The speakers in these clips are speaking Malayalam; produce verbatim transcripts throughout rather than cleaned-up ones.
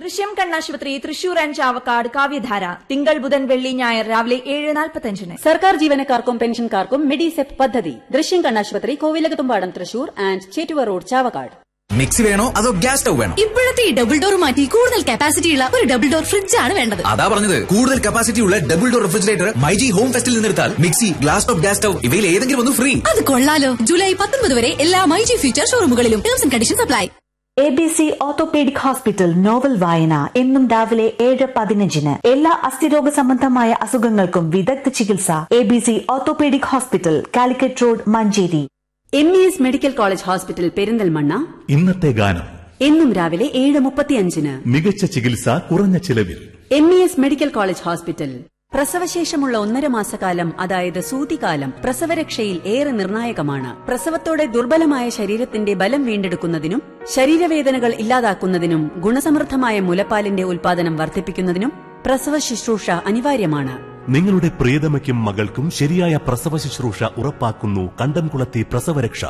ദൃശ്യം കണ്ണാശുപത്രി തൃശൂർ ആൻഡ് ചാവക്കാട് കാവ്യധാര തിങ്കൾ ബുധൻ വെള്ളി ഞായർ രാവിലെ ഏഴ് നാൽപ്പത്തഞ്ചിന്. സർക്കാർ ജീവനക്കാർക്കും പെൻഷൻകാർക്കും മെഡിസെപ് പദ്ധതി. ദൃശ്യം കണ്ണാശുപത്രി Kovilakathumpadam Thrissur and Chettuva road Chavakkad. Mixie വേണോ അതോ ഗ്യാസ് സ്റ്റവ് വേണോ? ഇപ്പോഴത്തെ ഈ ഡബിൾ ഡോർ മാറ്റി കൂടുതൽ കപ്പാസിറ്റി ഉള്ള ഒരു ഡബിൾ ഡോർ ഫ്രിഡ്ജ് ആണ് വേണ്ടത്. അതാ പറഞ്ഞത്, കൂടുതൽ കപ്പാസിറ്റി ഉള്ള double door refrigerator myG home ഫെസ്റ്റിൽ നിന്നെടുത്താൽ mixie, glass top, gas stove ഇവയിൽ ഏതെങ്കിലും ഒന്ന് ഫ്രീ. അത് കൊള്ളാലോ. ജൂലൈ പത്തൊൻപത് വരെ എല്ലാ myG future ഷോറൂമുകളിലും terms and conditions apply. A B C orthopaedic hospital novel വായന എന്നും രാവിലെ ഏഴ് പതിനഞ്ചിന്. എല്ലാ അസ്ഥിരോഗ സംബന്ധമായ അസുഖങ്ങൾക്കും വിദഗ്ധ ചികിത്സ. A B C orthopaedic hospital, Calicut road, Manjeri. M E S medical college hospital Perinthalmanna. ഇന്നത്തെ ഗാനം എന്നും രാവിലെ ഏഴ് മുപ്പത്തിയഞ്ചിന്. മികച്ച ചികിത്സ കുറഞ്ഞ ചിലവിൽ. M E S medical college hospital. പ്രസവശേഷമുള്ള ഒന്നര മാസക്കാലം, അതായത് സൂതികാലം, പ്രസവരക്ഷയിൽ ഏറെ നിർണായകമാണ്. പ്രസവത്തോടെ ദുർബലമായ ശരീരത്തിന്റെ ബലം വീണ്ടെടുക്കുന്നതിനും ശരീരവേദനകൾ ഇല്ലാതാക്കുന്നതിനും ഗുണസമൃദ്ധമായ മുലപ്പാലിന്റെ ഉൽപാദനം വർദ്ധിപ്പിക്കുന്നതിനും പ്രസവ ശുശ്രൂഷ അനിവാര്യമാണ്. നിങ്ങളുടെ പ്രിയതമയ്ക്കും മകൾക്കും ശരിയായ പ്രസവ ശുശ്രൂഷ ഉറപ്പാക്കുന്നു കണ്ടംകുളത്തി പ്രസവരക്ഷ.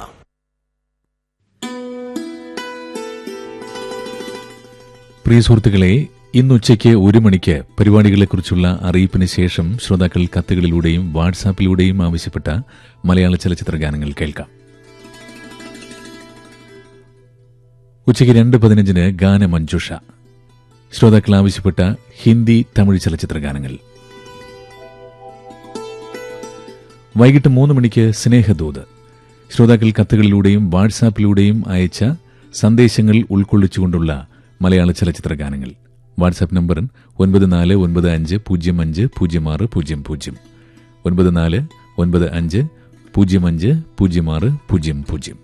പ്രിയ സുഹൃത്തുക്കളെ, ഇന്നുച്ചയ്ക്ക് ഒരു മണിക്ക് പരിപാടികളെക്കുറിച്ചുള്ള അറിയിപ്പിന് ശേഷം ശ്രോതാക്കൾ കത്തുകളിലൂടെയും വാട്സാപ്പിലൂടെയും ആവശ്യപ്പെട്ട മലയാള ചലച്ചിത്ര ഗാനങ്ങൾ കേൾക്കാം. ഉച്ചയ്ക്ക് രണ്ട് പതിനഞ്ചിന് ഗാനമഞ്ജുഷ. ശ്രോതാക്കൾ ആവശ്യപ്പെട്ട ഹിന്ദി, തമിഴ് ചലച്ചിത്ര ഗാനങ്ങൾ. വൈകിട്ട് മൂന്ന് മണിക്ക് സ്നേഹദൂത്. ശ്രോതാക്കൾ കത്തുകളിലൂടെയും വാട്സാപ്പിലൂടെയും അയച്ച സന്ദേശങ്ങൾ ഉൾക്കൊള്ളിച്ചുകൊണ്ടുള്ള മലയാള ചലച്ചിത്ര ഗാനങ്ങൾ. വാട്സാപ്പ് നമ്പർ ഒൻപത് നാല് ഒൻപത് അഞ്ച് പൂജ്യം അഞ്ച് പൂജ്യം ആറ് പൂജ്യം പൂജ്യം ഒൻപത് നാല് ഒൻപത് അഞ്ച് പൂജ്യം അഞ്ച് പൂജ്യം ആറ് പൂജ്യം പൂജ്യം.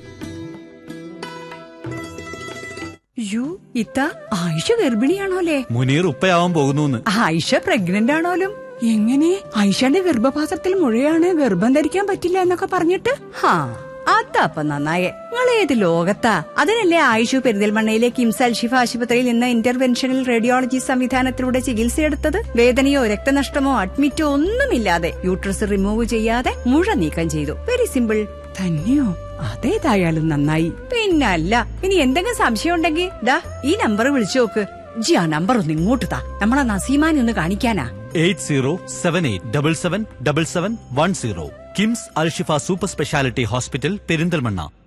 യു ഇത്ത ആയിഷ ഗർഭിണിയാണോലേ? മുനീർ ഉപ്പയാവാൻ പോകുന്നു. ആയിഷ പ്രഗ്നന്റ് ആണോലും? എങ്ങനെ? ആയിഷയുടെ ഗർഭപാത്രത്തിൽ മുഴയാണ്, ഗർഭം ധരിക്കാൻ പറ്റില്ല എന്നൊക്കെ പറഞ്ഞിട്ട്. ഹാ, അതപ്പ നന്നായേ. നിങ്ങൾ ഏത് ലോകത്താ? അതിനല്ലേ ആയിഷു പെരിന്തൽമണ്ണയിലെ കിംസ് അൽഷിഫ ആശുപത്രിയിൽ നിന്ന് ഇന്റർവെൻഷണൽ റേഡിയോളജി സംവിധാനത്തിലൂടെ ചികിത്സയെടുത്തത്. വേദനയോ രക്തനഷ്ടമോ അഡ്മിറ്റോ ഒന്നുമില്ലാതെ യൂട്രസ് റിമൂവ് ചെയ്യാതെ മുഴ നീക്കം ചെയ്തു. Very simple. തന്നെയോ? അതേതായാലും നന്നായി. പിന്നല്ല, ഇനി എന്തെങ്കിലും സംശയം ഉണ്ടെങ്കിൽ ദാ ഈ നമ്പർ വിളിച്ചു നോക്ക്. ജി ആ നമ്പർ ഒന്ന് ഇങ്ങോട്ട് താ, നമ്മളെ നസീമാനെ ഒന്ന് കാണിക്കാനാ. Eight zero seven eight double seven double seven one zero. KIMS Alshifa super speciality hospital Perinthalmanna.